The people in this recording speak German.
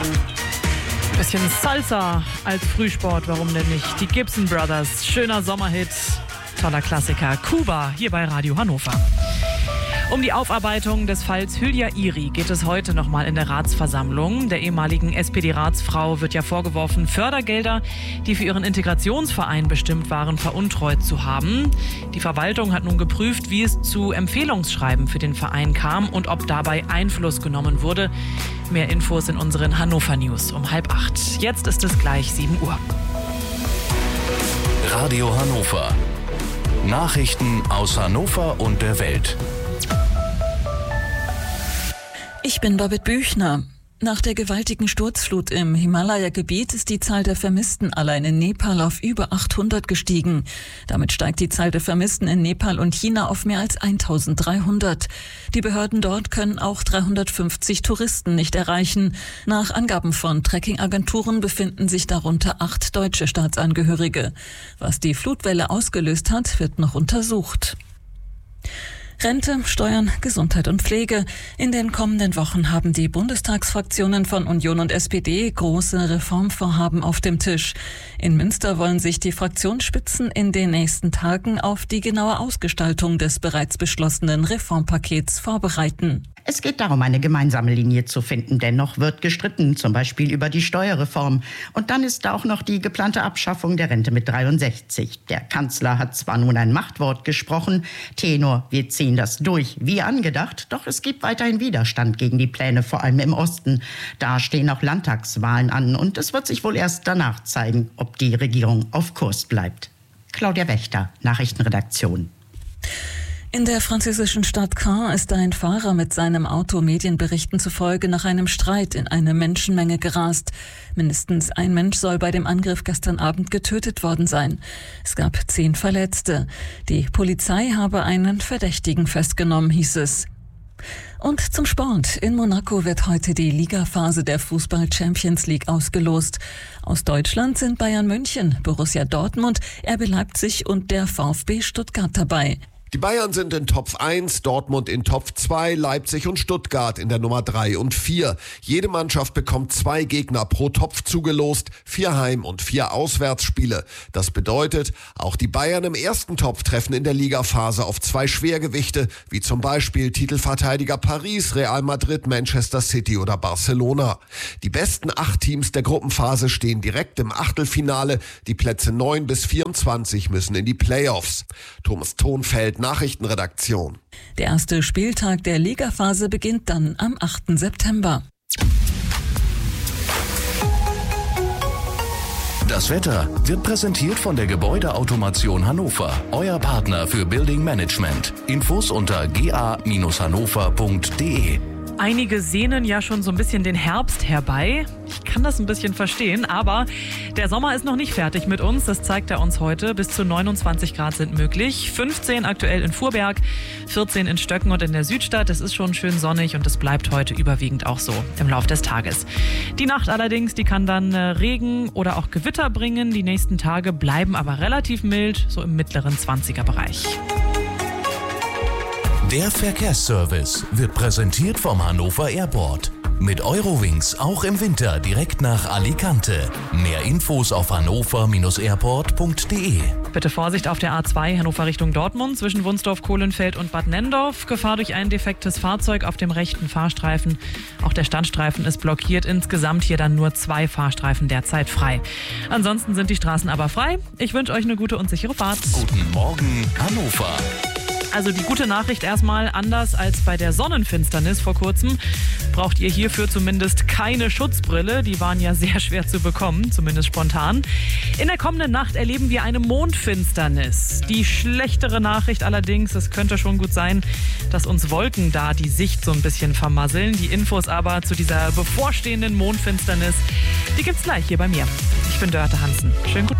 Bisschen Salsa als Frühsport, warum denn nicht? Die Gibson Brothers, schöner Sommerhit, toller Klassiker. Kuba, hier bei Radio Hannover. Um die Aufarbeitung des Falls Hülya Iri geht es heute nochmal in der Ratsversammlung. Der ehemaligen SPD-Ratsfrau wird ja vorgeworfen, Fördergelder, die für ihren Integrationsverein bestimmt waren, veruntreut zu haben. Die Verwaltung hat nun geprüft, wie es zu Empfehlungsschreiben für den Verein kam und ob dabei Einfluss genommen wurde. Mehr Infos in unseren Hannover News um 7:30. Jetzt ist es gleich 7 Uhr. Radio Hannover. Nachrichten aus Hannover und der Welt. Ich bin Babette Büchner. Nach der gewaltigen Sturzflut im Himalaya-Gebiet ist die Zahl der Vermissten allein in Nepal auf über 800 gestiegen. Damit steigt die Zahl der Vermissten in Nepal und China auf mehr als 1300. Die Behörden dort können auch 350 Touristen nicht erreichen. Nach Angaben von Trekkingagenturen befinden sich darunter 8 deutsche Staatsangehörige. Was die Flutwelle ausgelöst hat, wird noch untersucht. Rente, Steuern, Gesundheit und Pflege. In den kommenden Wochen haben die Bundestagsfraktionen von Union und SPD große Reformvorhaben auf dem Tisch. In Münster wollen sich die Fraktionsspitzen in den nächsten Tagen auf die genaue Ausgestaltung des bereits beschlossenen Reformpakets vorbereiten. Es geht darum, eine gemeinsame Linie zu finden. Dennoch wird gestritten, zum Beispiel über die Steuerreform. Und dann ist da auch noch die geplante Abschaffung der Rente mit 63. Der Kanzler hat zwar nun ein Machtwort gesprochen, Tenor, wir ziehen das durch, wie angedacht, doch es gibt weiterhin Widerstand gegen die Pläne, vor allem im Osten. Da stehen auch Landtagswahlen an und es wird sich wohl erst danach zeigen, ob die Regierung auf Kurs bleibt. Claudia Wächter, Nachrichtenredaktion. In der französischen Stadt Caen ist ein Fahrer mit seinem Auto Medienberichten zufolge nach einem Streit in eine Menschenmenge gerast. Mindestens ein Mensch soll bei dem Angriff gestern Abend getötet worden sein. Es gab 10 Verletzte. Die Polizei habe einen Verdächtigen festgenommen, hieß es. Und zum Sport. In Monaco wird heute die Ligaphase der Fußball-Champions League ausgelost. Aus Deutschland sind Bayern München, Borussia Dortmund, RB Leipzig und der VfB Stuttgart dabei. Die Bayern sind in Top 1, Dortmund in Top 2, Leipzig und Stuttgart in der Nummer 3 und 4. Jede Mannschaft bekommt 2 Gegner pro Topf zugelost, 4 Heim- und 4 Auswärtsspiele. Das bedeutet, auch die Bayern im ersten Topf treffen in der Ligaphase auf 2 Schwergewichte, wie zum Beispiel Titelverteidiger Paris, Real Madrid, Manchester City oder Barcelona. Die besten 8 Teams der Gruppenphase stehen direkt im Achtelfinale. Die Plätze 9 bis 24 müssen in die Playoffs. Thomas Thonfeld, Nachrichtenredaktion. Der erste Spieltag der Ligaphase beginnt dann am 8. September. Das Wetter wird präsentiert von der Gebäudeautomation Hannover, euer Partner für Building Management. Infos unter ga-hannover.de. Einige sehnen ja schon so ein bisschen den Herbst herbei. Ich kann das ein bisschen verstehen, aber der Sommer ist noch nicht fertig mit uns. Das zeigt er uns heute. Bis zu 29 Grad sind möglich. 15 aktuell in Fuhrberg, 14 in Stöcken und in der Südstadt. Es ist schon schön sonnig und es bleibt heute überwiegend auch so im Laufe des Tages. Die Nacht allerdings, die kann dann Regen oder auch Gewitter bringen. Die nächsten Tage bleiben aber relativ mild, so im mittleren 20er-Bereich. Der Verkehrsservice wird präsentiert vom Hannover Airport. Mit Eurowings auch im Winter direkt nach Alicante. Mehr Infos auf hannover-airport.de. Bitte Vorsicht auf der A2 Hannover Richtung Dortmund zwischen Wunsdorf, Kohlenfeld und Bad Nenndorf. Gefahr durch ein defektes Fahrzeug auf dem rechten Fahrstreifen. Auch der Standstreifen ist blockiert. Insgesamt hier dann nur 2 Fahrstreifen derzeit frei. Ansonsten sind die Straßen aber frei. Ich wünsche euch eine gute und sichere Fahrt. Guten Morgen, Hannover. Also die gute Nachricht erstmal, anders als bei der Sonnenfinsternis vor kurzem, braucht ihr hierfür zumindest keine Schutzbrille. Die waren ja sehr schwer zu bekommen, zumindest spontan. In der kommenden Nacht erleben wir eine Mondfinsternis. Die schlechtere Nachricht allerdings, es könnte schon gut sein, dass uns Wolken da die Sicht so ein bisschen vermasseln. Die Infos aber zu dieser bevorstehenden Mondfinsternis, die gibt's gleich hier bei mir. Ich bin Dörte Hansen. Schönen guten